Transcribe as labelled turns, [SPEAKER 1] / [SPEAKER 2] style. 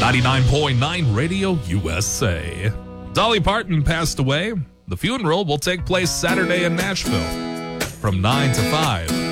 [SPEAKER 1] 99.9 Radio USA. Dolly Parton passed away. The funeral will take place Saturday in Nashville from 9 to 5.